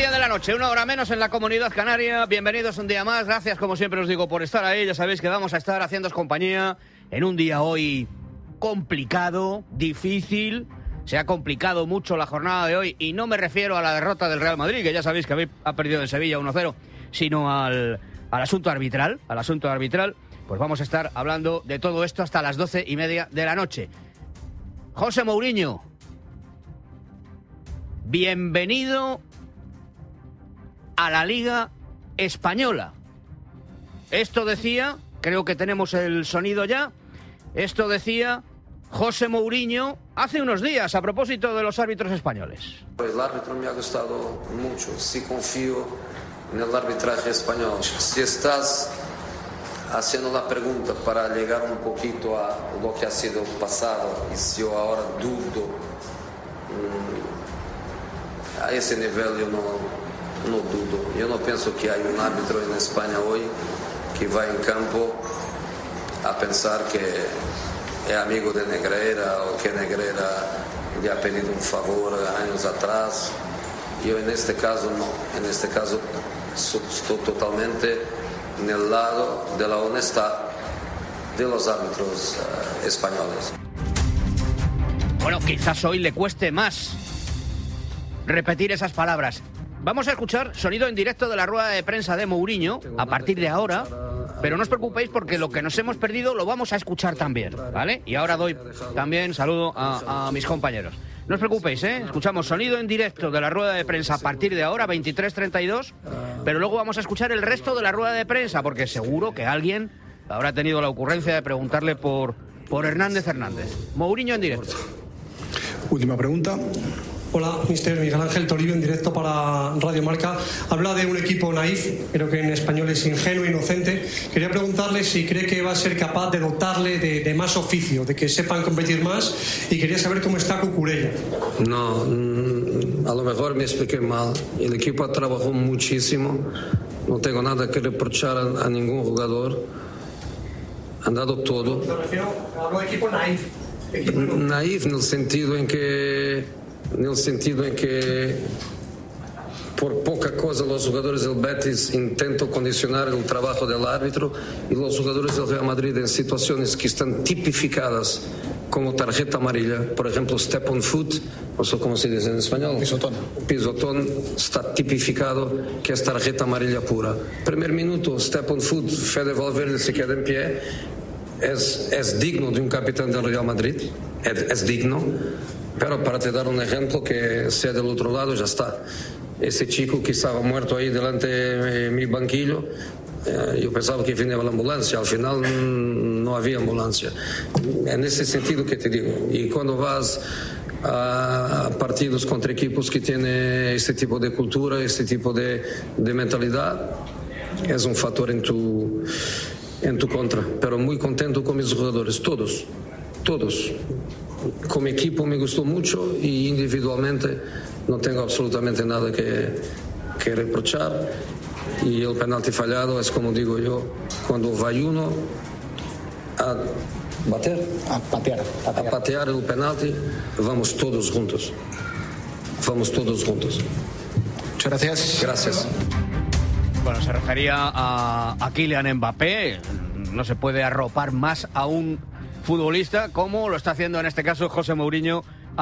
9:30 de la noche, 1 hora menos en la Comunidad Canaria. Bienvenidos un día más. Gracias, como siempre os digo, por estar ahí. Ya sabéis que vamos a estar haciéndoos compañía en un día hoy complicado, difícil. Se ha complicado mucho la jornada de hoy y no me refiero a la derrota del Real Madrid, que ya sabéis que ha perdido en Sevilla 1-0, sino al asunto arbitral. Pues vamos a estar hablando de todo esto hasta las 12:30 de la noche. José Mourinho, bienvenido a la Liga Española. Esto decía, creo que tenemos el sonido ya, esto decía José Mourinho hace unos días a propósito de los árbitros españoles. El árbitro me ha gustado mucho, sí confío en el arbitraje español. Si estás haciendo la pregunta para llegar un poquito a lo que ha sido pasado, y si yo ahora dudo, a ese nivel yo no dudo. Yo no pienso que hay un árbitro en España hoy que va en campo a pensar que es amigo de Negreira o que Negreira le ha pedido un favor años atrás. Yo en este caso no, en este caso estoy totalmente en el lado de la honestidad de los árbitros españoles. Bueno, quizás hoy le cueste más repetir esas palabras. Vamos a escuchar sonido en directo de la rueda de prensa de Mourinho a partir de ahora, pero no os preocupéis porque lo que nos hemos perdido lo vamos a escuchar también, ¿vale? Y ahora doy también saludo a mis compañeros. No os preocupéis, escuchamos sonido en directo de la rueda de prensa a partir de ahora, 23:32, pero luego vamos a escuchar el resto de la rueda de prensa porque seguro que alguien habrá tenido la ocurrencia de preguntarle por Hernández. Mourinho en directo. Última pregunta. Hola, mister Miguel Ángel Toribio, en directo para Radio Marca. Habla de un equipo naif, creo que en español es ingenuo, inocente. Quería preguntarle si cree que va a ser capaz de dotarle de más oficio, de que sepan competir más, y quería saber cómo está Cucurella. No, a lo mejor me expliqué mal. El equipo trabajó muchísimo, no tengo nada que reprochar a ningún jugador. Han dado todo. Me refiero, hablo de equipo naif. Naif en el sentido en que por poca cosa los jugadores del Betis intentan condicionar el trabajo del árbitro y los jugadores del Real Madrid en situaciones que están tipificadas como tarjeta amarilla, por ejemplo step on foot, no sé cómo se dice en español, pisotón está tipificado que es tarjeta amarilla pura. Primer minuto, step on foot, Fede Valverde se queda en pie, es digno de un capitán del Real Madrid, es digno. Pero para te dar un ejemplo que sea del otro lado, ya está. Ese chico que estaba muerto ahí delante de mi banquillo, yo pensaba que venía la ambulancia, al final no había ambulancia. En ese sentido que te digo. Y cuando vas a partidos contra equipos que tienen este tipo de cultura, este tipo de mentalidad, es un factor en tu contra. Pero muy contento con mis jugadores, todos. Como equipo me gustó mucho y individualmente no tengo absolutamente nada que reprochar. Y el penalti fallado es como digo yo, cuando va uno a patear el penalti, vamos todos juntos. Muchas gracias. Gracias. Bueno, se refería a Kylian Mbappé. No se puede arropar más a un futbolista como lo está haciendo en este caso José Mourinho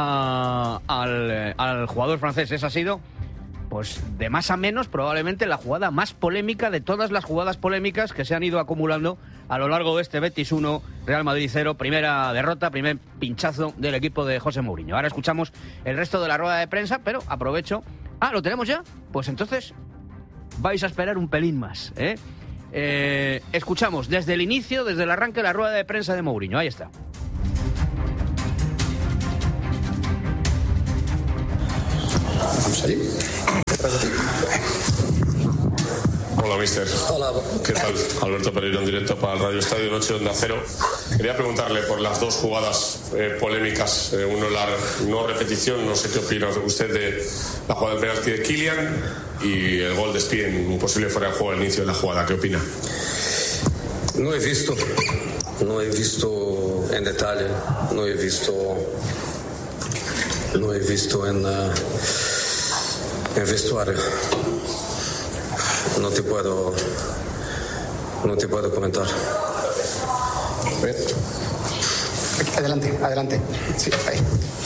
al jugador francés. Esa ha sido, pues de más a menos, probablemente la jugada más polémica de todas las jugadas polémicas que se han ido acumulando a lo largo de este Betis 1, Real Madrid 0, primera derrota, primer pinchazo del equipo de José Mourinho. Ahora escuchamos el resto de la rueda de prensa, pero aprovecho. ¿Lo tenemos ya? Pues entonces vais a esperar un pelín más, escuchamos desde el inicio, desde el arranque de la rueda de prensa de Mourinho. Ahí está. Vamos allí. Hola, mister. Hola. ¿Qué tal? Alberto Pereiro en directo para el Radio Estadio Noche Onda Cero. Quería preguntarle por las dos jugadas polémicas. Uno, la no repetición, no sé qué opina usted de la jugada del penalti de Kylian y el gol de Spien, un posible fuera de juego al inicio de la jugada. ¿Qué opina? No he visto en detalle, no he visto En vestuario no te puedo comentar. Adelante. Sí, ahí.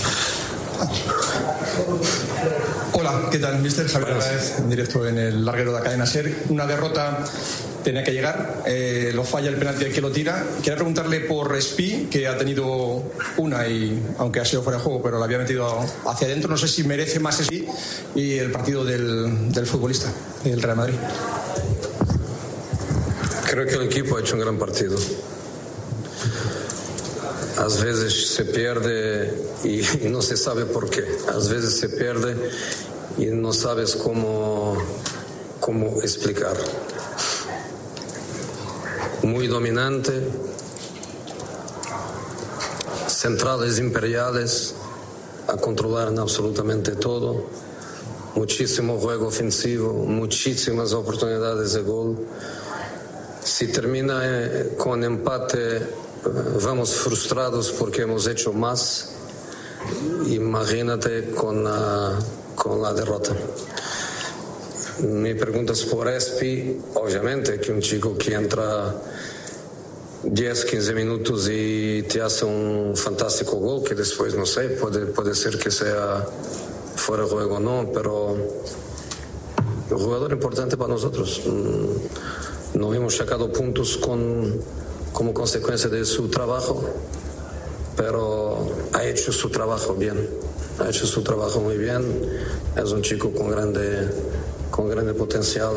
Hola, ¿qué tal? Mister Javier Álvarez, en directo en el larguero de la cadena SER. Una derrota tenía que llegar, lo falla el penalti el que lo tira. Quería preguntarle por Espi, que ha tenido una, y aunque ha sido fuera de juego, pero la había metido hacia adentro. No sé si merece más Espi y el partido del futbolista, del Real Madrid. Creo que el equipo ha hecho un gran partido. A veces se pierde y no se sabe por qué. A veces se pierde y no sabes cómo explicar. Muy dominante, centrales imperiales a controlar en absolutamente todo, muchísimo juego ofensivo, muchísimas oportunidades de gol. Si termina con empate, vamos frustrados porque hemos hecho más. Imagínate con la derrota. Mi pregunta es por Espi. Obviamente que un chico que entra 10-15 minutos y te hace un fantástico gol, que después, no sé, puede ser que sea fuera de juego o no, pero un jugador importante para nosotros. No hemos sacado puntos como consecuencia de su trabajo, pero ha hecho su trabajo bien, ha hecho su trabajo muy bien. Es un chico con grande potencial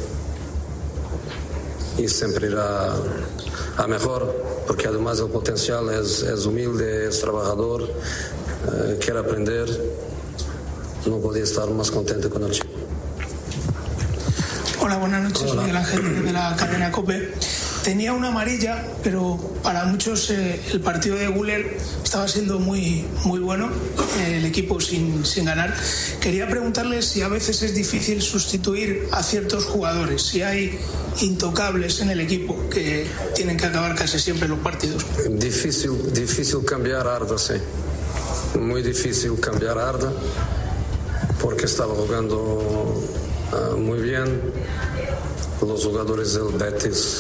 y siempre irá a mejor, porque además del potencial es humilde, es trabajador, quiere aprender. No podía estar más contento con el chico. Hola, buenas noches, soy Miguel Ángel de la cadena COPE. Tenía una amarilla, pero para muchos el partido de Güler estaba siendo muy bueno, el equipo sin ganar. Quería preguntarle si a veces es difícil sustituir a ciertos jugadores, si hay intocables en el equipo que tienen que acabar casi siempre los partidos. Difícil cambiar a Arda, sí. Muy difícil cambiar a Arda, porque estaba jugando muy bien. Los jugadores del Betis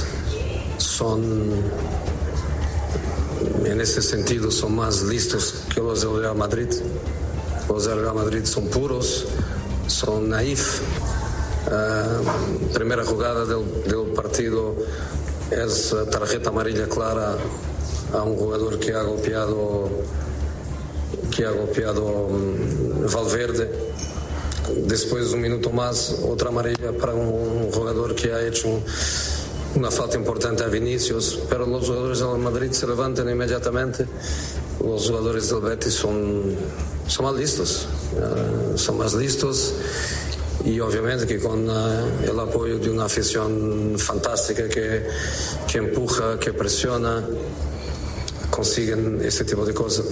en ese sentido, son más listos que los del Real Madrid. Los del Real Madrid son puros, son naif. Primera jugada del partido es tarjeta amarilla clara a un jugador que ha golpeado Valverde. Después, un minuto más, otra amarilla para un jugador que ha hecho una falta importante a Vinicius, pero los jugadores del Madrid se levantan inmediatamente. Los jugadores del Betis son más listos, y obviamente que con el apoyo de una afición fantástica que empuja, que presiona, consiguen ese tipo de cosas.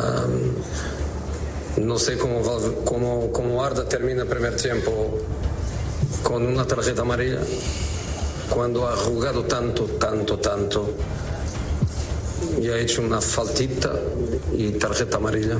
No sé cómo Arda termina el primer tiempo con una tarjeta amarilla, cuando ha jugado tanto y ha hecho una faltita y tarjeta amarilla.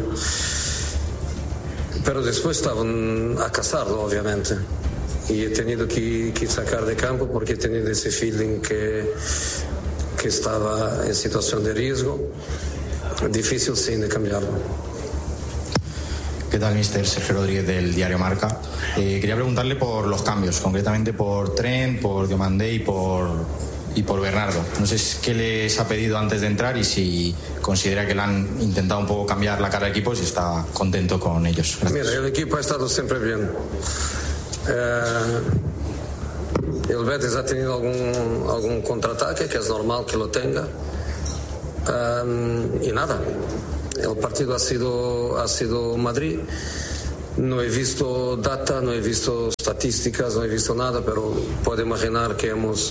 Pero después estaban a cazarlo, obviamente, y he tenido que sacar de campo porque he tenido ese feeling que estaba en situación de riesgo. Difícil, sí, de cambiarlo. ¿Qué tal, mister? Sergio Rodríguez, del diario Marca. Quería preguntarle por los cambios, concretamente por Trent, por Diomandé y por Bernardo. No sé qué les ha pedido antes de entrar y si considera que le han intentado un poco cambiar la cara al equipo, si está contento con ellos. Gracias. Mira, el equipo ha estado siempre bien. El Betis ha tenido algún contraataque, que es normal que lo tenga. Y nada, el partido ha sido Madrid. No he visto data, no he visto estadísticas, no he visto nada, pero puedo imaginar que hemos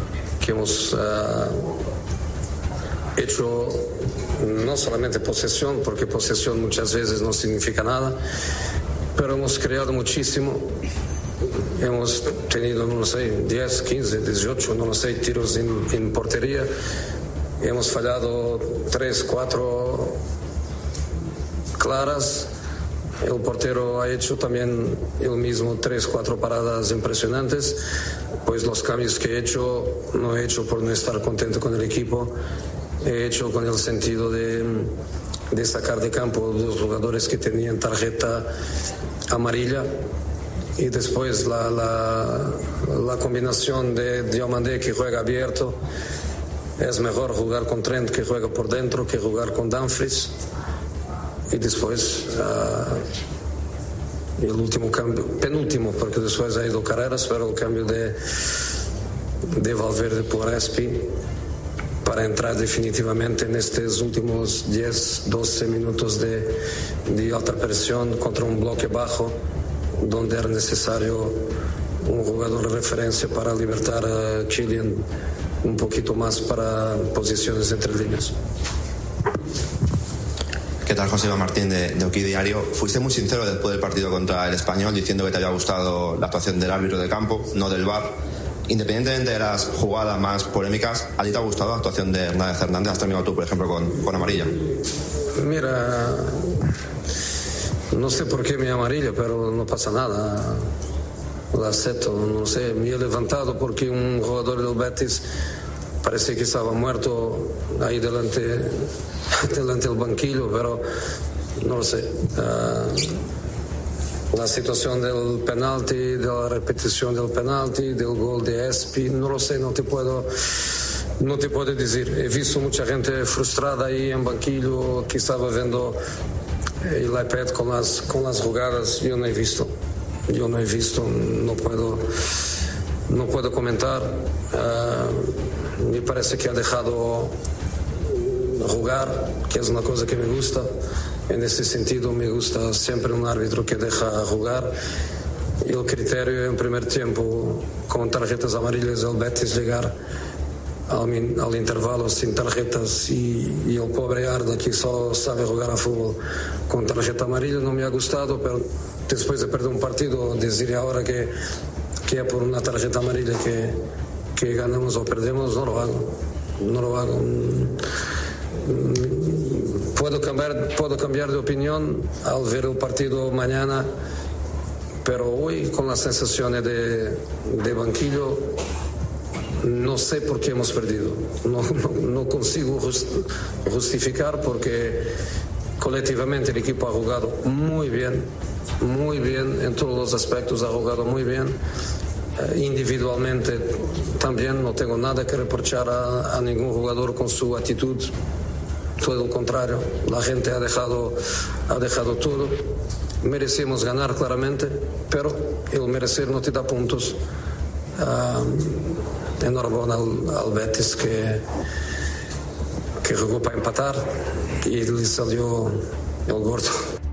hecho no solamente posesión, porque posesión muchas veces no significa nada, pero hemos creado muchísimo. Hemos tenido, no sé, 10, 15, 18, no sé, tiros en portería. Hemos fallado 3, 4 claras, El portero ha hecho también él mismo 3-4 paradas impresionantes. Pues los cambios que he hecho, no he hecho por no estar contento con el equipo, he hecho con el sentido de sacar de campo los jugadores que tenían tarjeta amarilla, y después la combinación de Diomandé, que juega abierto. Es mejor jugar con Trent, que juega por dentro, que jugar con Dumfries. Y después el último cambio, penúltimo, porque después ha ido Carreras, pero el cambio de Valverde por Espi para entrar definitivamente en estos últimos 10-12 minutos de alta presión contra un bloque bajo, donde era necesario un jugador de referencia para libertar a Kylian un poquito más para posiciones entre líneas. ¿Qué tal, José Iván Martín de Oki Diario? Fuiste muy sincero después del partido contra el Español, diciendo que te había gustado la actuación del árbitro de campo, no del VAR. Independientemente de las jugadas más polémicas, ¿a ti te ha gustado la actuación de Hernández Hernández? ¿Has terminado tú, por ejemplo, con amarilla? Mira, no sé por qué mi amarilla, pero no pasa nada. La acepto, no sé, me he levantado porque un jugador del Betis parece que estaba muerto ahí delante del banquillo, pero no lo sé. La situación del penalti, de la repetición del penalti, del gol de Espi, no lo sé, no te puedo decir. He visto mucha gente frustrada ahí en banquillo que estaba viendo el iPad con las jugadas. Yo no he visto, no puedo comentar. Me parece que ha dejado jugar, que es una cosa que me gusta. En ese sentido me gusta siempre un árbitro que deja jugar. Y el criterio en primer tiempo, con tarjetas amarillas, el Betis llegar al intervalo sin tarjetas, y el pobre Arda, que solo sabe jugar a fútbol con tarjeta amarilla, no me ha gustado. Pero después de perder un partido, decir ahora que es por una tarjeta amarilla que ganamos o perdemos, no lo hago. Puedo cambiar de opinión al ver el partido mañana, pero hoy, con las sensaciones de banquillo, no sé por qué hemos perdido. No consigo justificar, porque colectivamente el equipo ha jugado muy bien en todos los aspectos, ha jugado muy bien. Individualmente también no tengo nada que reprochar a ningún jugador con su actitud. Todo lo contrario, la gente ha dejado todo. Merecemos ganar claramente, pero el merecer no te da puntos. Enhorabuena al Betis, que jugó para empatar y le salió el gordo.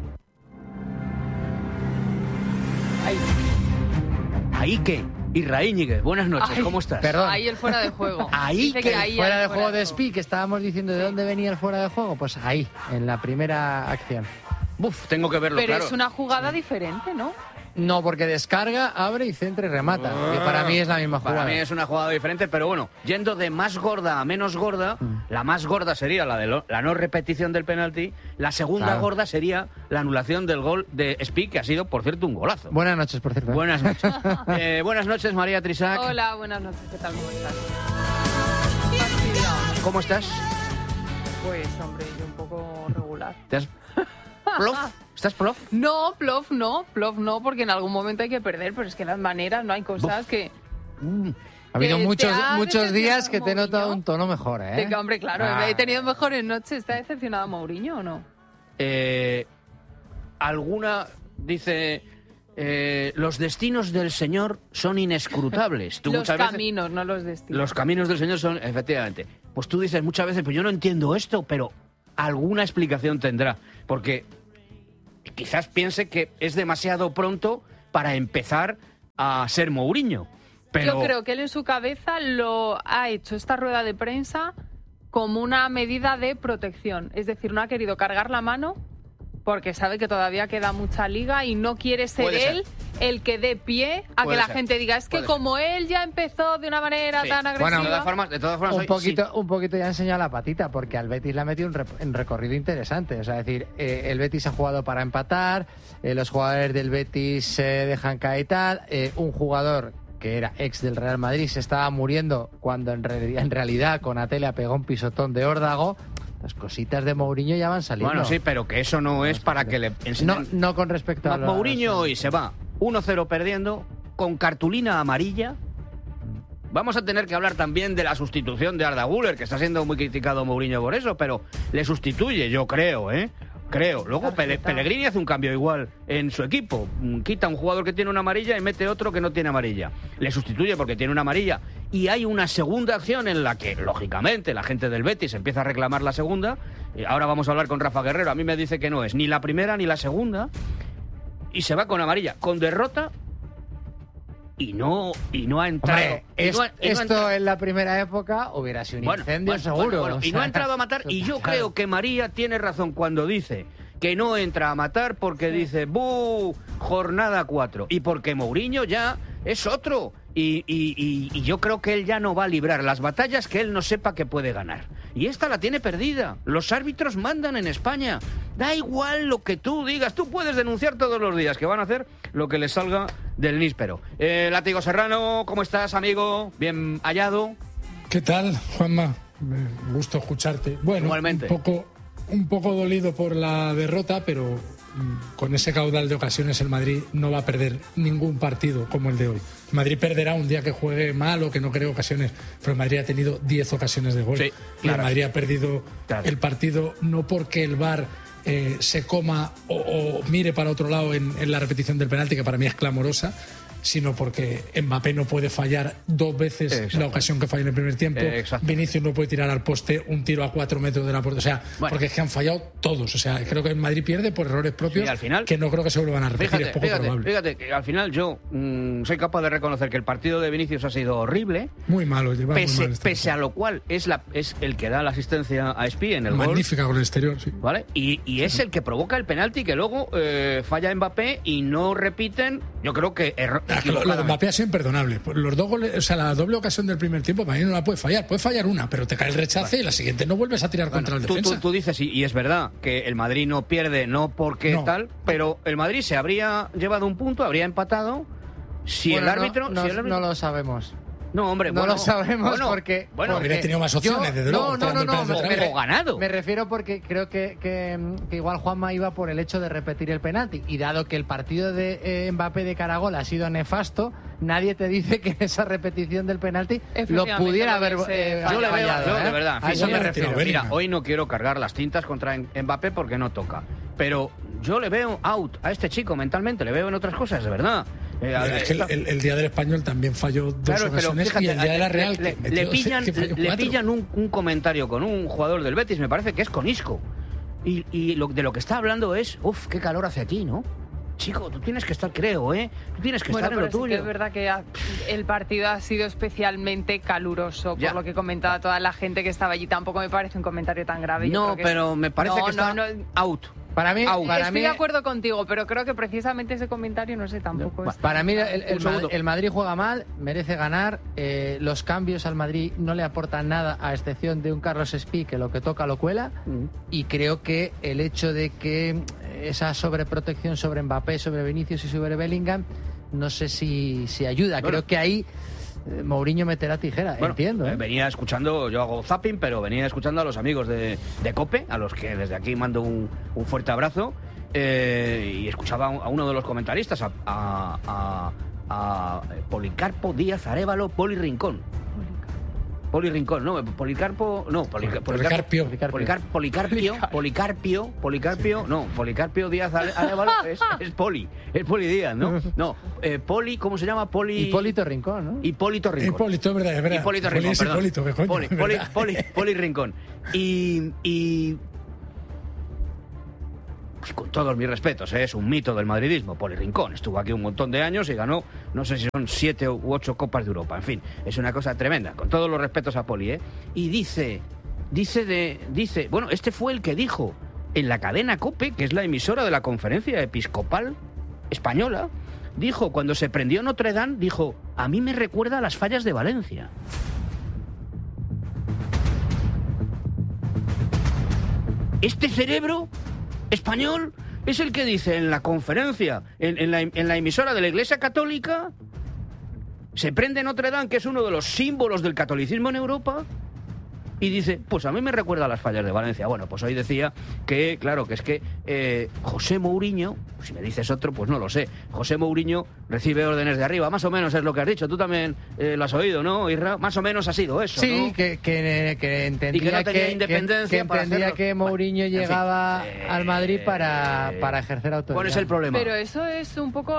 ¿Ahí qué? Irra Íñiguez, buenas noches, ¿cómo estás? Perdón. Ahí el fuera de juego. Ahí Dice que ahí fuera hay de juego de Spi, que estábamos diciendo de dónde venía el fuera de juego, pues ahí, en la primera acción. Tengo que verlo, Pero claro. es una jugada diferente, ¿no? No, porque descarga, abre y centra y remata. Que para mí es la misma jugada. Para mí es una jugada diferente, pero bueno, yendo de más gorda a menos gorda, la más gorda sería la de la no repetición del penalti, la segunda gorda sería la anulación del gol de Spi, que ha sido, por cierto, un golazo. Buenas noches, por cierto. Buenas noches. Buenas noches, María Trisac. Hola, buenas noches, ¿qué tal? ¿Cómo estás? ¿Cómo estás? Pues, hombre, yo un poco regular. ¿Te has... ¿Plof? ¿Estás plof? No, plof no, porque en algún momento hay que perder, pero es que las maneras, no hay cosas que... Ha habido que muchos días que te he Mourinho. notado un tono mejor, ¿eh? Hombre, claro, he tenido mejores noches. ¿Está decepcionado Mourinho o no? Alguna dice... los destinos del Señor son inescrutables. Tú Los muchas veces- caminos, no los destinos. Los caminos del Señor son, efectivamente. Pues tú dices muchas veces, pues yo no entiendo esto, pero alguna explicación tendrá. Porque quizás piense que es demasiado pronto para empezar a ser Mourinho. Pero... Yo creo que él en su cabeza lo ha hecho esta rueda de prensa como una medida de protección. Es decir, no ha querido cargar la mano porque sabe que todavía queda mucha liga y no quiere ser Puede él el que dé pie a que la gente diga, es que como él ya empezó de una manera tan agresiva... Bueno, de todas formas un poquito ya ha enseñado la patita, porque al Betis le ha metido un recorrido interesante. O sea, es decir, el Betis ha jugado para empatar, los jugadores del Betis se dejan caer y tal, un jugador que era ex del Real Madrid se estaba muriendo cuando en realidad Konaté le pegó un pisotón de órdago. Las cositas de Mourinho ya van saliendo. Bueno, sí, pero que eso no es para que le enseñen... No con respecto a... Mourinho hoy se va 1-0 perdiendo, con cartulina amarilla. Vamos a tener que hablar también de la sustitución de Arda Güler, que está siendo muy criticado Mourinho por eso, pero le sustituye, yo creo, Creo. Luego Pellegrini hace un cambio igual en su equipo. Quita a un jugador que tiene una amarilla y mete otro que no tiene amarilla. Le sustituye porque tiene una amarilla. Y hay una segunda acción en la que, lógicamente, la gente del Betis empieza a reclamar la segunda. Ahora vamos a hablar con Rafa Guerrero. A mí me dice que no es ni la primera ni la segunda. Y se va con amarilla, con derrota. Y no ha entrado. Hombre, esto en la primera época hubiera sido un incendio seguro. Y no ha entrado a matar. Y yo creo que María tiene razón cuando dice que no entra a matar porque dice, ¡buh! Jornada 4. Y porque Mourinho ya es otro. Y yo creo que él ya no va a librar las batallas que él no sepa que puede ganar. Y esta la tiene perdida. Los árbitros mandan en España. Da igual lo que tú digas. Tú puedes denunciar todos los días que van a hacer lo que les salga del níspero. Látigo Serrano, ¿cómo estás, amigo? Bien hallado. ¿Qué tal, Juanma? Me gusta escucharte. Bueno, igualmente. Un poco dolido por la derrota, pero con ese caudal de ocasiones el Madrid no va a perder ningún partido como el de hoy. Madrid perderá un día que juegue mal o que no cree ocasiones, pero el Madrid ha tenido 10 ocasiones de gol. Sí, claro. Y el Madrid ha perdido el partido no porque el VAR se coma o mire para otro lado en la repetición del penalti, que para mí es clamorosa, sino porque Mbappé no puede fallar 2 veces la ocasión que falló en el primer tiempo. Vinicius no puede tirar al poste un tiro a 4 metros de la puerta. O sea, porque es que han fallado todos. O sea, creo que el Madrid pierde por errores propios, al final, que no creo que se vuelvan a repetir. Es poco probable. Fíjate que al final yo soy capaz de reconocer que el partido de Vinicius ha sido horrible. Muy malo. Pese a lo cual es el que da la asistencia a Espí en el gol. Magnífica con el exterior, sí. ¿Vale? Y es el que provoca el penalti que luego falla Mbappé y no repiten. Yo creo que lo de Mbappé ha sido imperdonable. Los 2 goles, o sea, la doble ocasión del primer tiempo para mí no la puede fallar. Puede fallar una, pero te cae el rechace y la siguiente no vuelves a tirar contra el defensa. Tú dices, y es verdad, que el Madrid no pierde, no porque tal, pero el Madrid se habría llevado un punto, habría empatado si el árbitro... No lo sabemos. No, hombre, no lo sabemos porque hubiera tenido más opciones, desde luego. No, ganado. Me refiero porque creo que igual Juanma iba por el hecho de repetir el penalti. Y dado que el partido de Mbappé de Caragol ha sido nefasto, nadie te dice que en esa repetición del penalti lo pudiera haber yo le veo, de verdad, a eso me refiero. Mira, hoy no quiero cargar las tintas contra Mbappé porque no toca. Pero yo le veo out a este chico mentalmente, le veo en otras cosas, de verdad. Es que el día del Español también falló 2 ocasiones, fíjate, y el día de la Real le pillan un comentario con un jugador del Betis, me parece que es con Isco, y de lo que está hablando es, qué calor hace aquí, ¿no? Chico, tú tienes que estar, creo, tú tienes que estar en lo tuyo. Que es verdad que el partido ha sido especialmente caluroso, por lo que comentaba toda la gente que estaba allí. Tampoco me parece un comentario tan grave. No, pero me parece que está out. Para mí, estoy de acuerdo contigo, pero creo que precisamente ese comentario, no sé, tampoco es... Para mí el Madrid juega mal, merece ganar. Los cambios al Madrid no le aportan nada, a excepción de un Carlos Espí que lo que toca lo cuela. Y creo que el hecho de que esa sobreprotección sobre Mbappé, sobre Vinicius y sobre Bellingham, no sé si ayuda. Bueno, creo que ahí Mourinho meterá tijera, entiendo. Venía escuchando, yo hago zapping, pero venía escuchando a los amigos de COPE, a los que desde aquí mando un fuerte abrazo, y escuchaba a uno de los comentaristas, a Policarpo Díaz Arévalo Poli Rincón, Policarpio, Díaz Arévalo es Poli Díaz, ¿no? Poli, ¿cómo se llama? Hipólito Rincón, ¿no? Hipólito Rincón. Hipólito, es verdad. Hipólito Rincón, perdón. Poli Rincón. Y con todos mis respetos, es un mito del madridismo, Poli Rincón. Estuvo aquí un montón de años y ganó, no sé si son 7 u 8 Copas de Europa. En fin, es una cosa tremenda, con todos los respetos a Poli, Y dice, bueno, este fue el que dijo en la cadena COPE, que es la emisora de la Conferencia Episcopal Española, dijo, cuando se prendió Notre Dame, dijo, a mí me recuerda a las fallas de Valencia. Este cerebro español es el que dice en la conferencia, en la emisora de la Iglesia Católica, se prende Notre Dame, que es uno de los símbolos del catolicismo en Europa, y dice, pues a mí me recuerda a las fallas de Valencia. Bueno, pues hoy decía que, claro, que es que José Mourinho, si me dices otro, pues no lo sé. José Mourinho recibe órdenes de arriba, más o menos es lo que has dicho. Tú también lo has oído, ¿no, Isra? Más o menos ha sido eso, sí, ¿no? que entendía y que no tenía independencia que entendía que Mourinho llegaba al Madrid para ejercer autoridad. ¿Cuál es el problema? Pero eso es un poco...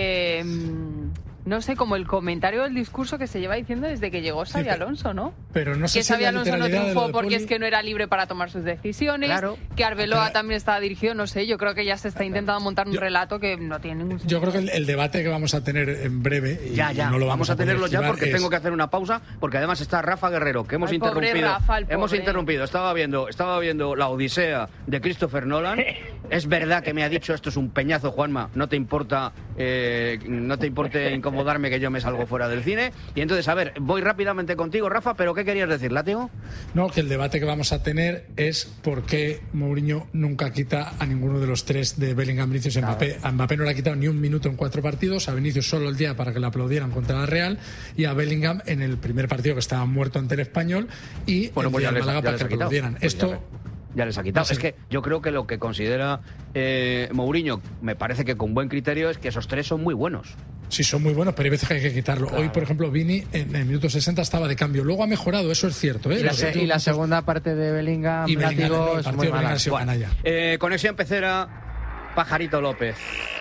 no sé, como el comentario del discurso que se lleva diciendo desde que llegó Xabi Alonso, ¿no? Pero no sé que si Xabi Alonso no triunfó porque Poli... es que no era libre para tomar sus decisiones, claro. Que Arbeloa también estaba dirigido, no sé, yo creo que ya se está intentando montar un relato que no tiene ningún sentido. Yo creo que el debate que vamos a tener en breve, y ya, no lo vamos a tenerlo ya porque es... tengo que hacer una pausa, porque además está Rafa Guerrero, que hemos interrumpido. Rafa, hemos interrumpido, estaba viendo La Odisea de Christopher Nolan. Es verdad que me ha dicho, esto es un peñazo, Juanma, no te importe incomodarme que yo me salgo fuera del cine. Y entonces, a ver, voy rápidamente contigo, Rafa, pero ¿qué querías decir, Látigo? No, que el debate que vamos a tener es por qué Mourinho nunca quita a ninguno de los tres de Bellingham, Vinicius y Mbappé. A Mbappé no le ha quitado ni un minuto en 4 partidos, a Vinicius solo el día para que le aplaudieran contra la Real, y a Bellingham en el primer partido que estaba muerto ante el Español, y bueno, el pues día del Málaga para que le aplaudieran. Pues esto... Ya les ha quitado. Es que yo creo que lo que considera Mourinho, me parece que con buen criterio, es que esos tres son muy buenos. Sí, son muy buenos, pero hay veces que hay que quitarlo. Claro. Hoy, por ejemplo, Vini en el minuto 60 estaba de cambio. Luego ha mejorado, eso es cierto. Y la segunda parte de Bellingham, y Bellingham es muy mala. Conexión Pecera, Pajarito López.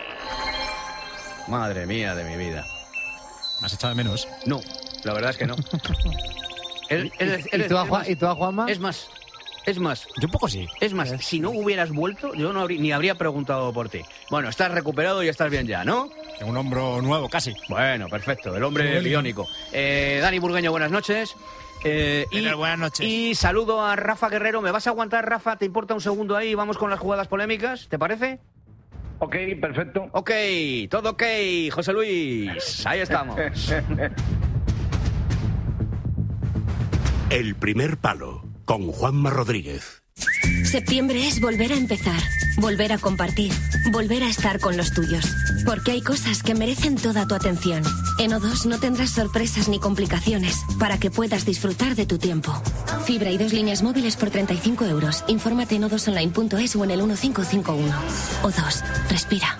Madre mía de mi vida. ¿Me has echado de menos? No, la verdad es que no. ¿Y tú a Juanma? Es más, yo un poco sí. Es más, si no hubieras vuelto, yo ni habría preguntado por ti. Bueno, estás recuperado y estás bien ya, ¿no? Tengo un hombro nuevo, casi. Bueno, perfecto, el hombre biónico. Dani Burgueño, buenas noches. Buenas noches. Y saludo a Rafa Guerrero. ¿Me vas a aguantar, Rafa? ¿Te importa un segundo ahí? Vamos con las jugadas polémicas, ¿te parece? Ok, perfecto. Ok, todo ok, José Luis. Ahí estamos. El primer palo. Con Juanma Rodríguez. Septiembre es volver a empezar, volver a compartir, volver a estar con los tuyos. Porque hay cosas que merecen toda tu atención. En O2 no tendrás sorpresas ni complicaciones para que puedas disfrutar de tu tiempo. Fibra y 2 líneas móviles por 35 euros. Infórmate en o2online.es o en el 1551. O2, respira.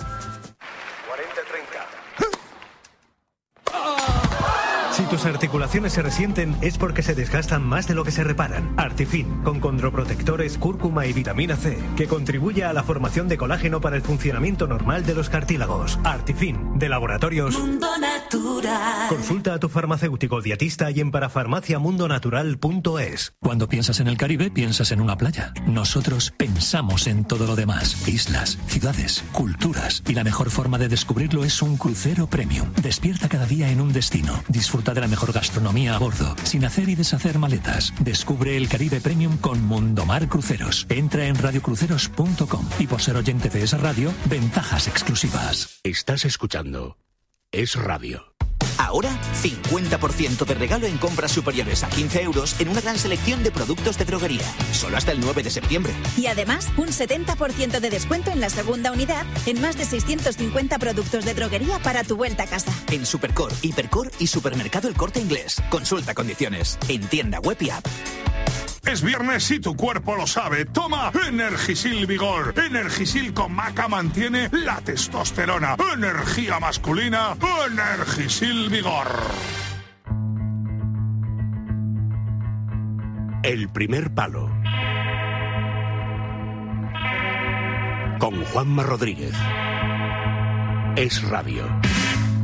Si tus articulaciones se resienten es porque se desgastan más de lo que se reparan. Artifin, con condroprotectores, cúrcuma y vitamina C, que contribuye a la formación de colágeno para el funcionamiento normal de los cartílagos. Artifin, de Laboratorios Mundo Natural. Consulta a tu farmacéutico dietista y en parafarmaciamundonatural.es. Cuando piensas en el Caribe, piensas en una playa. Nosotros pensamos en todo lo demás. Islas, ciudades, culturas. Y la mejor forma de descubrirlo es un crucero premium. Despierta cada día en un destino. Disfruta de la mejor gastronomía a bordo, sin hacer y deshacer maletas. Descubre el Caribe Premium con Mundomar Cruceros. Entra en radiocruceros.com y por ser oyente de esa radio, ventajas exclusivas. Estás escuchando Es Radio. Ahora, 50% de regalo en compras superiores a 15 euros en una gran selección de productos de droguería. Solo hasta el 9 de septiembre. Y además, un 70% de descuento en la segunda unidad en más de 650 productos de droguería para tu vuelta a casa. En Supercor, Hipercor y Supermercado El Corte Inglés. Consulta condiciones en tienda web y app. Es viernes y tu cuerpo lo sabe. Toma Energisil Vigor. Energisil con maca mantiene la testosterona. Energía masculina. Energisil Vigor. El primer palo. Con Juanma Rodríguez. Es Radio.